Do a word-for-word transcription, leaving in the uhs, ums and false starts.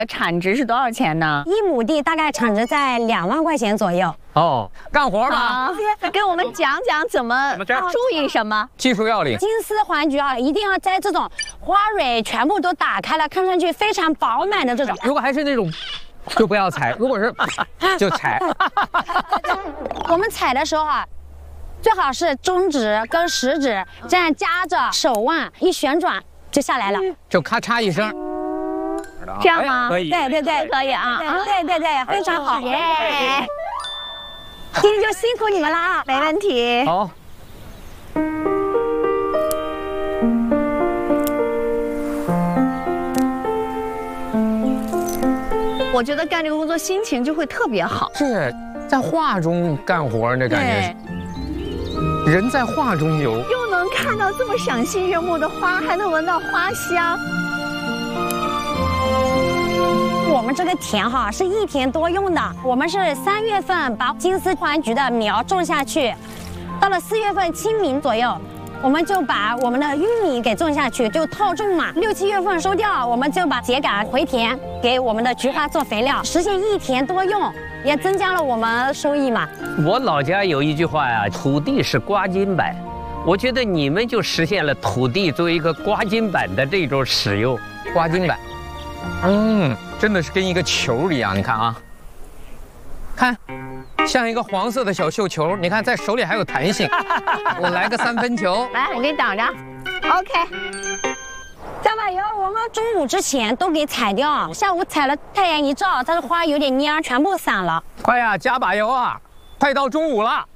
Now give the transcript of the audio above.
产值是多少钱呢？ 一亩地大概产值在两万块钱左右。 哦，干活吧。 好，给我们讲讲怎么注意什么技术要领。 金丝环菊啊，一定要在这种花蕊全部都打开了，看上去非常饱满的这种。 如果还是那种，就不要采；如果是，就采。 我们采的时候啊，最好是中指跟食指这样夹着手腕一旋转就下来了， 就咔嚓一声。 这样吗？ 可以。 对对对， 可以啊。 对对对，非常好。 耶！ 今天就辛苦你们了啊， 没问题。 好。 我觉得干这个工作心情就会特别好。 是在画中干活，那感觉是人在画中游， 又能看到这么赏心悦目的花，还能闻到花香。 我们这个田哈是一田多用的，我们是三月份把金丝环菊的苗种下去，到了四月份清明左右，我们就把我们的玉米给种下去，就套种嘛。六七月份收掉，我们就把秸秆回田，给我们的菊花做肥料，实现一田多用，也增加了我们收益嘛。 我老家有一句话呀，土地是刮金板，我觉得你们就实现了土地作为一个刮金板的这种使用。 刮金板，嗯，真的是跟一个球一样，你看啊，看。像一个黄色的小绣球，你看在手里还有弹性。我来个三分球， 来，我给你挡着。OK。 加把油，我们中午之前都给采掉，下午采了太阳一照，它的花有点蔫，全部散了。 快呀，加把油啊！快到中午了。